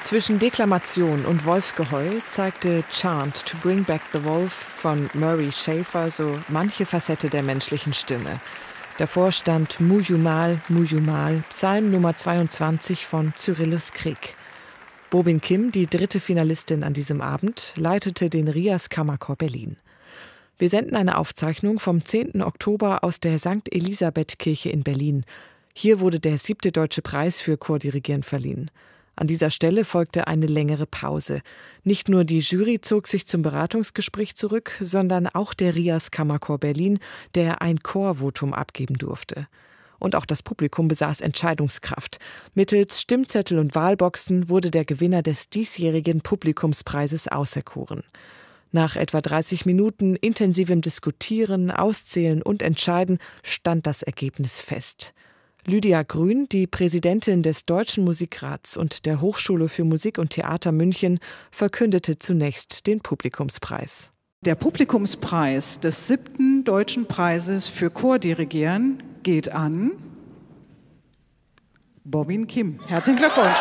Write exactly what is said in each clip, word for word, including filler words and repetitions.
Zwischen Deklamation und Wolfsgeheul zeigte Chant to Bring Back the Wolf von Murray Schafer so manche Facette der menschlichen Stimme. Davor stand Muyumal, Muyumal, Psalm Nummer zweiundzwanzig von Cyrillus Krieg. Bobin Kim, die dritte Finalistin an diesem Abend, leitete den Rias Kammerchor Berlin. Wir senden eine Aufzeichnung vom zehnten Oktober aus der Sankt Elisabeth-Kirche in Berlin. Hier wurde der siebte Deutsche Preis für Chordirigieren verliehen. An dieser Stelle folgte eine längere Pause. Nicht nur die Jury zog sich zum Beratungsgespräch zurück, sondern auch der Rias Kammerchor Berlin, der ein Chorvotum abgeben durfte. Und auch das Publikum besaß Entscheidungskraft. Mittels Stimmzettel und Wahlboxen wurde der Gewinner des diesjährigen Publikumspreises auserkoren. Nach etwa dreißig Minuten intensivem Diskutieren, Auszählen und Entscheiden stand das Ergebnis fest. Lydia Grün, die Präsidentin des Deutschen Musikrats und der Hochschule für Musik und Theater München, verkündete zunächst den Publikumspreis. Der Publikumspreis des siebten Deutschen Preises für Chordirigieren geht an Bobin Kim. Herzlichen Glückwunsch!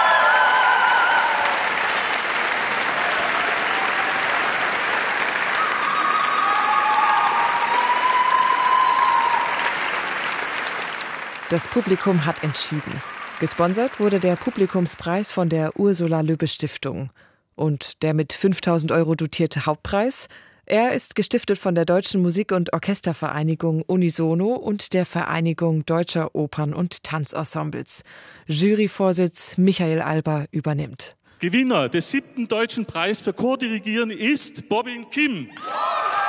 Das Publikum hat entschieden. Gesponsert wurde der Publikumspreis von der Ursula-Löbe-Stiftung. Und der mit fünftausend Euro dotierte Hauptpreis? Er ist gestiftet von der Deutschen Musik- und Orchestervereinigung Unisono und der Vereinigung Deutscher Opern- und Tanzensembles. Juryvorsitz Michael Alber übernimmt. Gewinner des siebten Deutschen Preis für Chordirigieren ist Bobin Kim.